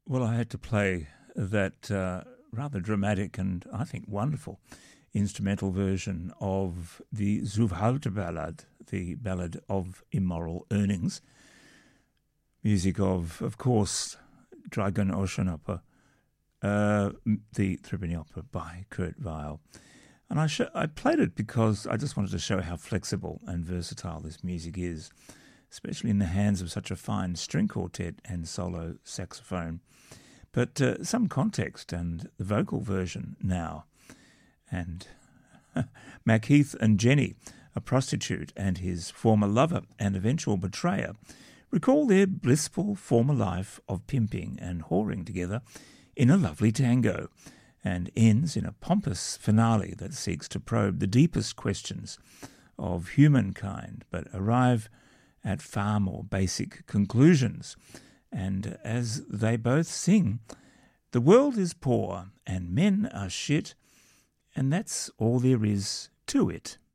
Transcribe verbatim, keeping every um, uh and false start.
Well, I had to play that uh, rather dramatic and I think wonderful instrumental version of the Zuhvalda Ballad, the Ballad of Immoral Earnings. Music of, of course, Dragon Oceanopera, uh, the Threepenny Opera by Kurt Weill. And I, sh- I played it because I just wanted to show how flexible and versatile this music is, especially in the hands of such a fine string quartet and solo saxophone. But uh, some context and the vocal version now. And Macheath and Jenny, a prostitute and his former lover and eventual betrayer, recall their blissful former life of pimping and whoring together in a lovely tango, and ends in a pompous finale that seeks to probe the deepest questions of humankind, but arrive at far more basic conclusions. And as they both sing, the world is poor and men are shit, and that's all there is to it.